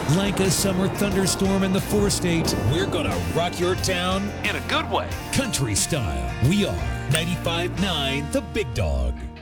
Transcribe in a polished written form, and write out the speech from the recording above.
Like a summer thunderstorm in the four-state, we're gonna rock your town In a good way. country style. We are 95.9 The Big Dog.